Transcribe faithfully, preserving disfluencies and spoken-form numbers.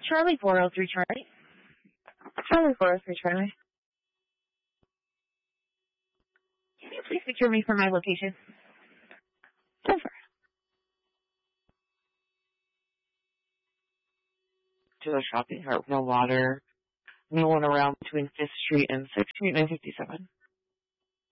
Charlie four oh three Charlie. Charlie four oh three Charlie. Can you please secure me for my location? Over. To the shopping cart, no water. No one around between fifth Street and sixth Street, nine fifty-seven.